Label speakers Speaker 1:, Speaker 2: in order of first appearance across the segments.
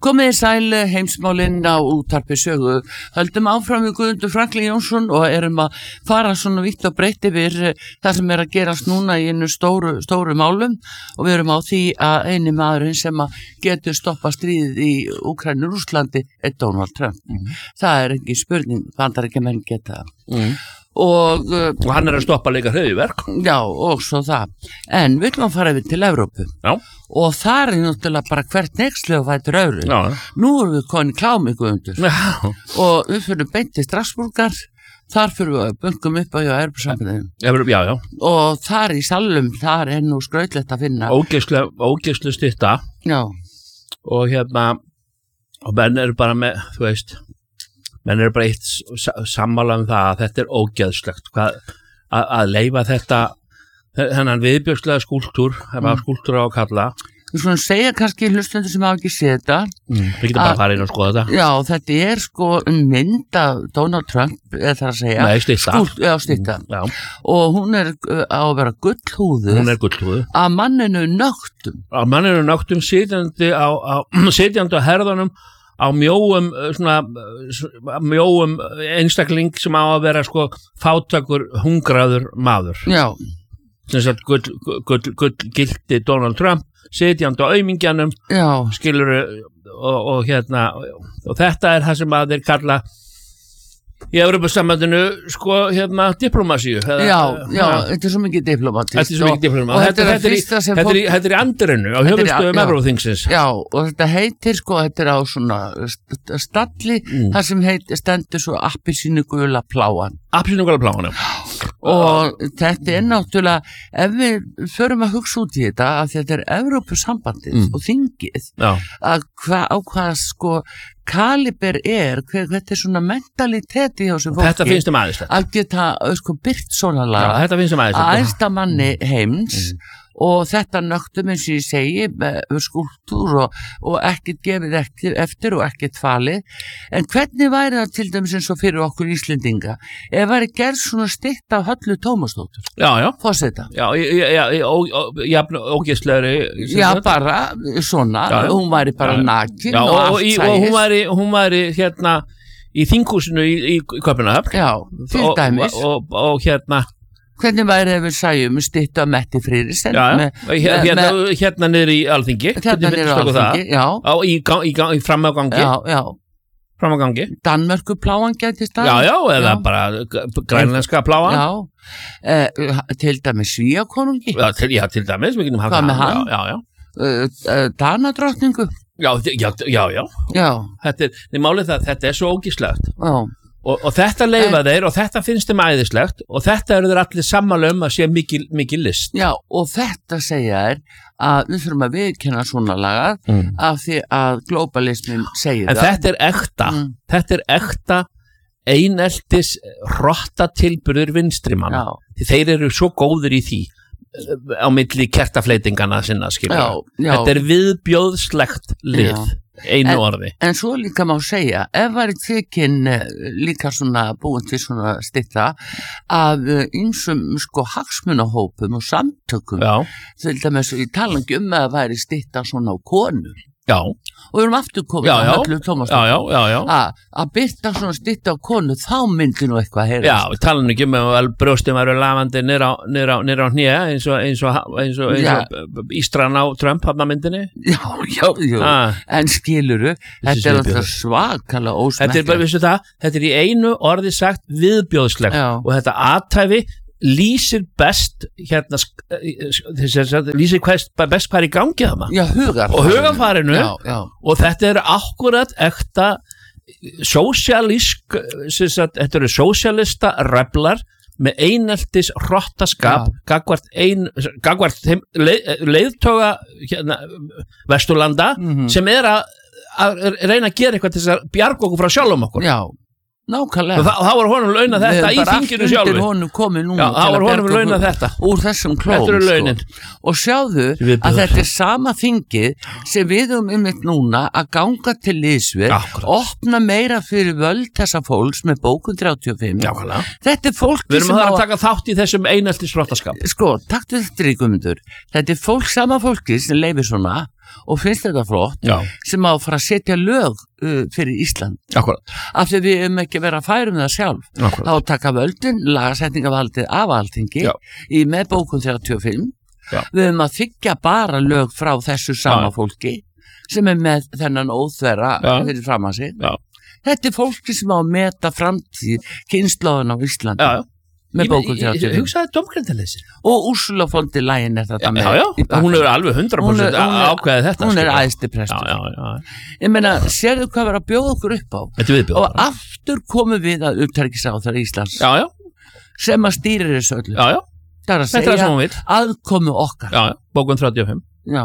Speaker 1: Komið sæl heimsmálinn á útvarpi sögu. Höldum áfram við Guðmundur Franklín Jónsson og erum að fara svona vítt og breytt yfir það sem að gerast núna í einu stóru málum og við erum á því að eini maðurinn sem að getur stoppa stríðið í Úkraínu Rússlandi er Donald Trump. Það ekki spurning, Bandaríkjamenn geta það. Og
Speaker 2: hann að stoppa líka hryðjuverk.
Speaker 1: Já, og svo það. En við viljum fara yfir til Evrópu.
Speaker 2: Já.
Speaker 1: Og það náttúrulega bara hvert nexli og fætur öðru.
Speaker 2: Já.
Speaker 1: Nú erum við konið klámi Guðmundur.
Speaker 2: Já.
Speaker 1: Og við fyrir beint til Strasbourgar. Þar fyrir við að bunkum upp á Evrópusambandinu.
Speaker 2: Já.
Speaker 1: Og þar í salum, þar nú skrautlegt að finna.
Speaker 2: Ógeðslu stytta.
Speaker 1: Já.
Speaker 2: Og og menn eru bara með, þú veist, menn eru bara eitt sammála það að þetta ógeðslegt. Að leyfa þetta, þennan viðbjóðslega skúltúr, það var skúltúr á að kalla.
Speaker 1: Við svona segja kannski hlustendur sem hafa ekki séð þetta.
Speaker 2: Við getum bara að fara inn og skoða þetta.
Speaker 1: Já, þetta sko mynd af Donald Trump, það að segja.
Speaker 2: Nei, stytta.
Speaker 1: Stytta.
Speaker 2: Já.
Speaker 1: Og hún á að vera gullhúðuð.
Speaker 2: Hún gullhúðuð.
Speaker 1: Að manninu nögtum.
Speaker 2: Að manninu nögtum sitjandi á herðunum á mjóum einstakling sem á að vera fátækur hungraður maður.
Speaker 1: Já.
Speaker 2: Sem sagt gullgildi Donald Trump sitjandi á aumingjanum, skilurðu, og þetta er það sem að þeir kalla í Evrópusambandinu diplomasíu. Já,
Speaker 1: þetta svo mikið diplomatist.
Speaker 2: Þetta svo mikið diplomatist. Þetta í andirinu á höfuðstöðum Evrópþingsins. Já,
Speaker 1: og þetta heitir þetta á svona stalli, það sem stendur svo appelsínugula pláan.
Speaker 2: Appelsínugula pláan, já.
Speaker 1: Og þetta náttúrulega, ef við förum að hugsa út í þetta, að þetta Evrópusambandið og þingið, að hvað kaliber hvert svona mentaliteti hjá þessu fólki.
Speaker 2: Þetta finnst æðislegt.
Speaker 1: Að geta byrt svona laga.
Speaker 2: Já, þetta finnst æðislegt.
Speaker 1: Að æðsta manni heims og þetta nögtum eins og ég segi með skúltúr og ekkert gefið eftir og ekkert falið. En hvernig væri það til dæmis eins og fyrir okkur Íslendinga ef væri gerð svona stytt af Höllu Tómasdóttur?
Speaker 2: Já.
Speaker 1: Forseta.
Speaker 2: Já, ógeðslegri.
Speaker 1: Já, bara svona. Já. Hún væri bara nakin og allt sæðist.
Speaker 2: Og hún væri í þinghúsinu í Kaupmannahöfn.
Speaker 1: Já, til dæmis.
Speaker 2: Og
Speaker 1: hvernig væri ef við sæjum stytta Metti Friðriksen?
Speaker 2: Hérna niður í Alþingi.
Speaker 1: Hérna niður í Alþingi, já.
Speaker 2: Í framgangi.
Speaker 1: Já.
Speaker 2: Framgangi.
Speaker 1: Danmörkupláan gæti stað.
Speaker 2: Já, eða bara grænlenska pláan.
Speaker 1: Já. Til dæmis Svíakonungi.
Speaker 2: Já, til dæmis.
Speaker 1: Hvað með hann?
Speaker 2: Já.
Speaker 1: Danadrottningu.
Speaker 2: Já.
Speaker 1: Já.
Speaker 2: Málið það, þetta svo ógeðslegt.
Speaker 1: Já.
Speaker 2: Og þetta leyfa þeir og þetta finnst þeim æðislegt og þetta eru þeir allir sammála að sé mikil list.
Speaker 1: Já, og þetta segja þeir að við þurfum að viðkenna svona lagað af því að globalismin segir
Speaker 2: það. En þetta er ekta eineltis hrottatilburður vinstrimanna. Þeir eru svo góður í því á milli kertafleitingana sinna, skilur. Þetta er viðbjóðslegt lið. Einu orði.
Speaker 1: En svo líka má segja, ef væri tekin líka svona búin til svona stytta af ýmsum hagsmunahópum og samtökum, til dæmis í talangi að væri stytta svona á konur.
Speaker 2: Já.
Speaker 1: Og við erum aftur komið að Höllu Tómasdóttur.
Speaker 2: Já.
Speaker 1: Að byrta svona stytta á konu, þá myndi nú eitthvað heyrast.
Speaker 2: Já, við talum ekki að brjóstum væru lafandi niður á hné eins og Ístran á Trump myndinni.
Speaker 1: Já. En skiluru, þetta er alltaf svakalega ósmekklegt.
Speaker 2: Þetta er í einu orði sagt viðbjóðslegt og þetta athæfi lýsir best lýsir best hvað er í gangi þarna.
Speaker 1: Já,
Speaker 2: hugarfarinu. Og þetta er akkurat ekta þetta eru sósíalista reblar með eineltis hrottaskap gagvart þeim leiðtoga Vesturlanda sem að reyna að gera eitthvað til þess að bjarga okkur frá sjálfum okkur.
Speaker 1: Já. Nákvæmlega.
Speaker 2: Og það var honum launað þetta í þinginu sjálfu.
Speaker 1: Við honum komið núna
Speaker 2: það var honum launað þetta.
Speaker 1: Úr þessum klóm.
Speaker 2: Þetta eru launin.
Speaker 1: Og sjáðu að þetta er sama þingið sem við einmitt núna að ganga til liðsvið, opna meira fyrir völd þessa fólks með bókun 35.
Speaker 2: Jákvæmlega.
Speaker 1: Þetta er fólki
Speaker 2: við erum að taka þátt í þessum eineltis hrottaskap.
Speaker 1: Taktu þetta í Guðmundur. Þetta er sama fólki sem leifir svona og finnst þetta flott sem á að fara að setja lög fyrir Ísland.
Speaker 2: Akkurat.
Speaker 1: Af því við ekki vera að færa það sjálf.
Speaker 2: Akkurat.
Speaker 1: Þá taka völdin, lagasetningavaldið af Alþingi í með bókun 35. Við að þykja bara lög frá þessu sama fólki sem með þennan óþverra fyrir fram að sig. Þetta fólki sem á að meta framtíð kynslóðan á Íslandi. Með bókun 35.
Speaker 2: Ég hugsaði dómgreindarleysi.
Speaker 1: Og Úrsula von der Leyen þetta með.
Speaker 2: Hún alveg 100% ákveðið þetta.
Speaker 1: Hún æðsti prestur. Ég meina, sérðu hvað verið að bjóða okkur upp á. Og aftur komum við að utanríkisráðherra Íslands. Sem að stýrir þessu öllu. Það að segja aðkomu okkar.
Speaker 2: Bókun 35.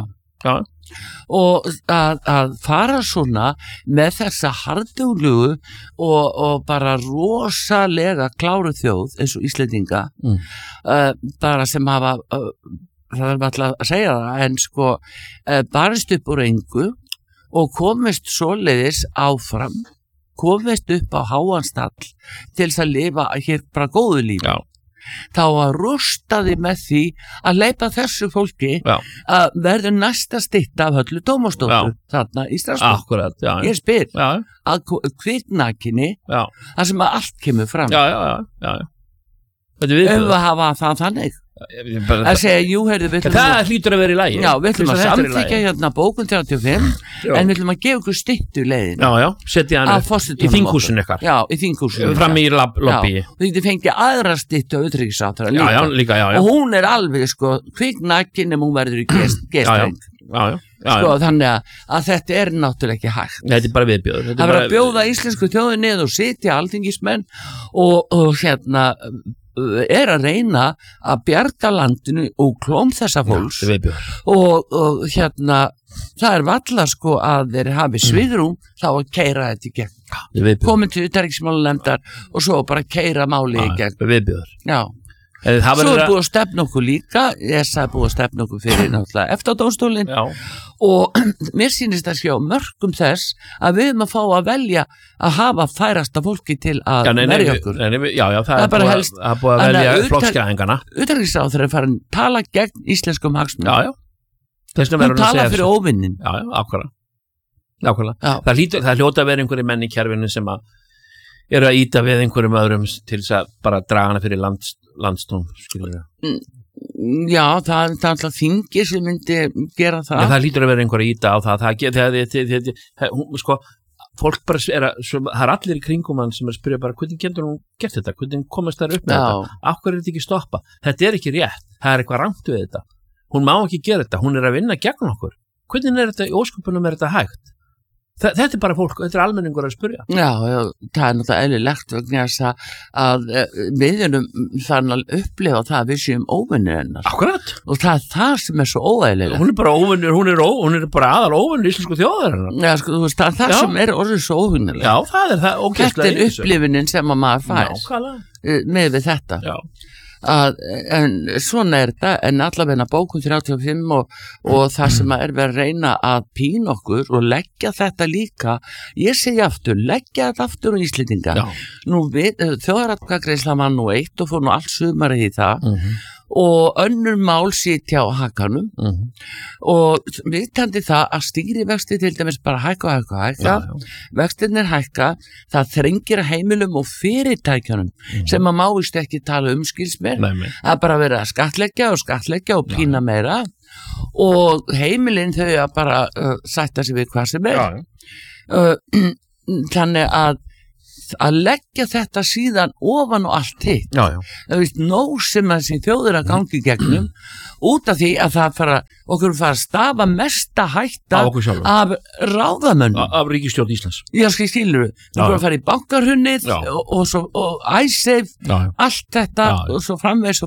Speaker 1: Og að fara svona með þessa harðuglugu og bara rosalega kláru þjóð eins og Íslendinga bara sem hafa það er alltaf að segja það en sko barist upp úr engu og komist svoleiðis áfram komist upp á háanstall til þess að lifa hér bara góðu lífi þá að rústaði með því að leipa þessu fólki að verður næsta stytta af höllu dómastóttur þarna í Strasbourg.
Speaker 2: Akkurat,
Speaker 1: ég spyr að kviknakinni það sem að allt kemur fram að hafa það þannig að segja, jú, heyrðu
Speaker 2: það hlýtur að vera í lagi
Speaker 1: við ætlum að samþykja hérna bókun 35 en við ætlum að gefa ykkur styttu leiðin
Speaker 2: setja hann í þinghúsinu ykkar
Speaker 1: í þinghúsinu
Speaker 2: fram í lobby
Speaker 1: við getum fengið aðra styttu utanríkisráðherra líka og hún alveg sko kviknakin en hún verður í gestreng sko þannig að þetta náttúrulega ekki hægt
Speaker 2: þetta bara viðbjóður
Speaker 1: það verður að bjóða íslensku þjóðin niður og sitja alþingismenn og hérna að reyna að bjarga landinu og klóm þessa fólks og hérna það varla sko að þeir hafi sviðrúm þá að keyra þetta í gegn komin til utanríkismálanefndar og svo bara keyra máli í gegn svo búið að stefna okkur líka ESA búið að stefna okkur fyrir náttúrulega EFTA-dómstólinn og mér sýnist að sjá mörgum þess að við að fá að velja að hafa færasta fólki til að verja okkur
Speaker 2: það er bara helst að búið að velja flokkskæðingana
Speaker 1: utanríkisráðherra er farin að tala gegn íslenskum hagsmunum
Speaker 2: hún
Speaker 1: tala fyrir óvinnin
Speaker 2: nákvæmlega það hljóta að vera einhverju menn í kerfinu sem að eru að íta við einhverjum öðrum til þess að bara draga hana fyrir landstóm
Speaker 1: Já, það er alltaf þingir sem myndi gera það
Speaker 2: það hlýtur að vera einhver að íta á það sko, fólk bara það er allir í kringum hann sem er að spyrja bara hvernig getur hún gert þetta, hvernig komast þær upp með þetta af hverju er þetta ekki stoppa, þetta er ekki rétt það er eitthvað rangt við þetta hún má ekki gera þetta, hún er að vinna gegn okkur hvernig er þetta, í ósköpunum er þetta hægt þetta er bara fólk, þetta er almenningur að spyrja
Speaker 1: Já, það er náttúrulega eðlilegt vegna þess að við erum þannig að upplifa það að við séum óvinnir hennar
Speaker 2: Akkurat
Speaker 1: og það er það sem er svo óeðlilegt
Speaker 2: Hún er bara óvinnir, hún er bara aðal óvinnir íslensku þjóðar hennar
Speaker 1: Já, sko, þú veist, það er það sem er orðið svo óvinnilegt
Speaker 2: Já, það er það
Speaker 1: Þetta er upplifunin sem að maður fær með við þetta
Speaker 2: Já
Speaker 1: en svona er þetta en allavegna bókun 35 og það sem er verið að reyna að pína okkur og leggja þetta líka ég segi aftur, leggja þetta aftur á Íslendinga nú þjóðaratkvæðagreiðsla var nú eitt og fór nú allt sumarið í það og önnur mál sitja á hakanum og vitandi það að stýrivexti til dæmis bara hækka vextirnir hækka það þrengir heimilum og fyrirtækjunum sem að máist ekki tala skils mér að bara vera að skattleggja og pína meira og heimilin þau að bara sætta sig við hvað sem er þannig að leggja þetta síðan ofan og allt hitt það veist nóg sem þessi þjóður að gangi gegnum út af því að það fara að stafa mesta hætta af ráðamönnum
Speaker 2: af ríkisstjórn Íslands
Speaker 1: Já, skilur þú að fara í bankarunnið og iSafe allt þetta og svo framvegis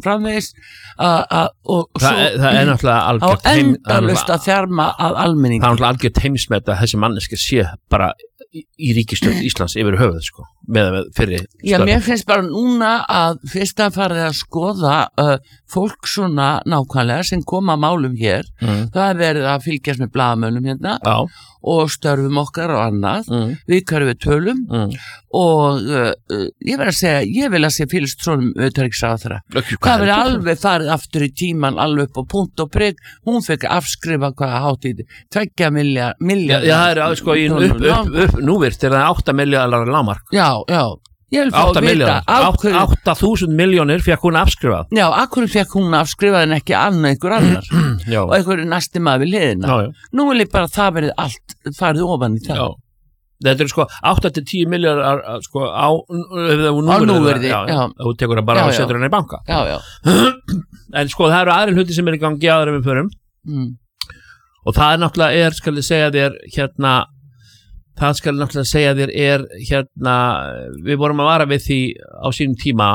Speaker 1: og
Speaker 2: það er náttúrulega
Speaker 1: endalaust að þjarma af almenningi
Speaker 2: það er náttúrulega algjört heimsmet að þessi manneski sé bara í ríkisstjórn Íslands yfir höfuð sko, með fyrir störf.
Speaker 1: Já, mér finnst bara núna að fyrst að fara að skoða fólk svona nákvæmlega sem koma málum hér það er verið að fylgjast með blaðamönnum hérna og störfum okkar og annað við hverju við tölum og ég vil að segja fylgst svona utanríkisráðherra það verið alveg farið aftur í tíman alveg upp á punkt og prik hún fekk afskrifa hvaða hátíð 2 milljarðar
Speaker 2: það er sko núvirt er það 8 milljarðar lágmark
Speaker 1: já 8 milljarðar
Speaker 2: 8.000 milljónir fekk hún afskrifað
Speaker 1: já, akkur fekk hún afskrifað en ekki einhver annar og einhverju næsti maður við hliðina nú vil ég bara það verið allt farið ofan í það
Speaker 2: þetta sko 8-10 milljarðar sko á
Speaker 1: núverði
Speaker 2: þú tekur það bara og setur hann í banka en sko það eru aðri hluti sem er í gangi aðra við förum og það er náttúrulega skal ég segja þér það skal náttúrulega segja þér við vorum að vara við því á sínum tíma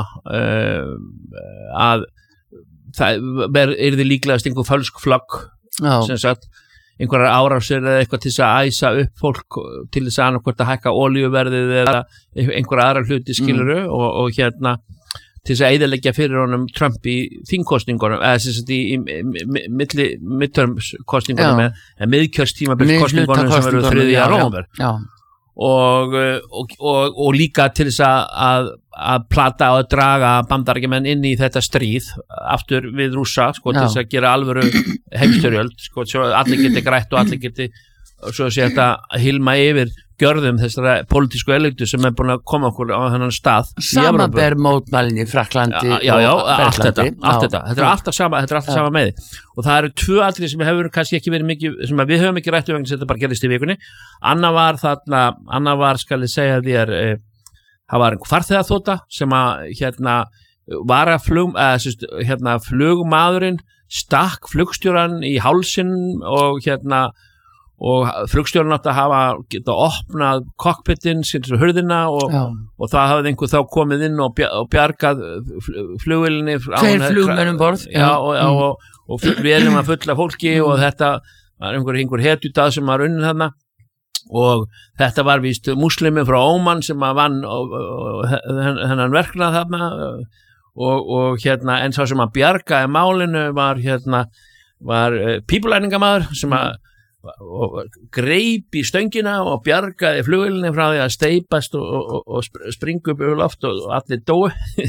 Speaker 2: að það yrði líklegast einhver fölsk flagg sem sagt einhverjar árásir eða eitthvað til þess að æsa upp fólk til þess að annarkvort að hækka olíuverðið eða einhverja aðra hluti skiluru og til þess að eyðileggja fyrir honum Trump í þingkosningunum eða sem sagt í midtermskosningunum eða miðkjörstímabilskosningunum sem eru 3. nóvember og líka til þess að plata og draga bandaríkjamenn inn í þetta stríð aftur við Rússa sko, til þess að gera alvöru heimstyrjöld sko, svo allir geti grætt og allir geti svo að sé þetta hilma yfir gjörðum þessara pólitísku elitu sem er búin að koma okkur á þennan stað
Speaker 1: samanber mótmælin í Frakklandi
Speaker 2: allt þetta er alltaf sama með og það eru 2 atriði sem hefur kannski ekki verið mikið sem við höfum ekki rætt vegna sem þetta bara gerist í vikunni annað var skal ég segja þér það var einhver farþegaþota sem að var að flugmaðurinn stakk flugstjóran í hálsinn og flugstjórinn átti að geta opnað cockpitin sinni hurðina og það hafði einhver þá komið inn og bjargað flugvélinni
Speaker 1: 2 flugmennum borð
Speaker 2: og vélum að fulla fólki og þetta var einhver hetjudað sem var unnin þarna og þetta var víst múslimi frá Óman sem að vann hennan verknað þarna og en sá sem að bjargaði málinu var pípulæningamaður sem að greip í stöngina og bjargaði flugvélinni frá því að steypast og springa upp yfir loft og allir dóu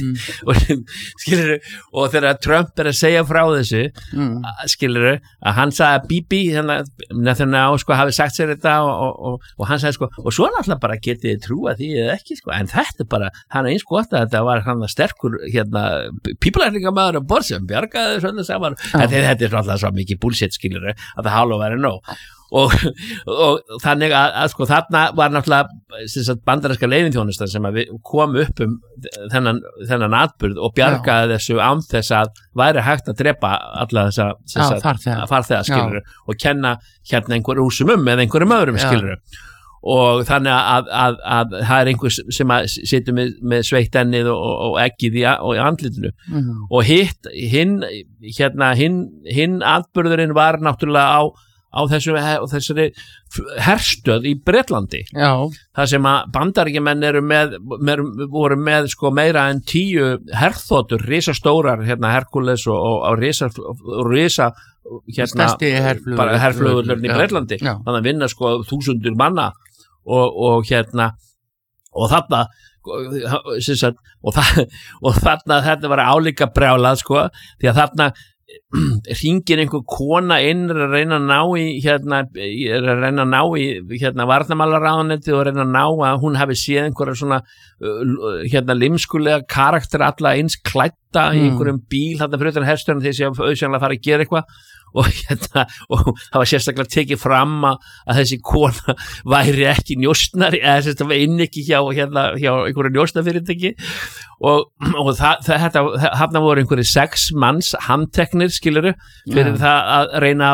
Speaker 2: og þegar Trump er að segja frá þessu að hann sagði Bibi Netanyahu sko hafi sagt sér þetta og hann sagði sko og svo náttúrulega bara getið þið trúa því eða ekki sko en þetta er bara hann er eins gott að þetta var hann sterkur pípulæningamaður og borð sem bjargaði svona saman en þetta er náttúrulega svo mikið bullshit skilur að það hálfa væri nóg og þannig að sko þarna var náttúrulega bandaríska leyniþjónusta sem að við komum upp þennan atburð og bjargaði þessu án þess að væri hægt að drepa alla þessa farþega skilur og kenna einhver rúsum eða einhverjum öðrum skilur og þannig að það er einhver sem að situr með sveitt ennið og eggið í andlitinu og hinn atburðurinn var náttúrulega á þessari herstöð í Bretlandi þar sem að bandaríkjamenn voru með sko meira en 10 herþotur, risastórar Hercules og risa
Speaker 1: stærsti
Speaker 2: herflugvöllurinn í Bretlandi þannig að vinna sko 1000 manna og þarna þetta var álíka brjálað sko því að þarna hringir einhver kona inn að reyna að ná í varnarmálaráðuneytið og reyna að ná að hún hafi séð einhverja svona limskulega karakter alla eins klædda í einhverjum bíl þarna fyrir utan herstöðuna þegar sé auðsjánlega að fara að gera eitthvað og það var sérstaklega tekið fram að þessi kona væri ekki njósnari eða sérstaklega inn ekki hjá einhverju njósnafyrirtæki og þarna voru einhverju 6 manns handteknir skiluru fyrir það að reyna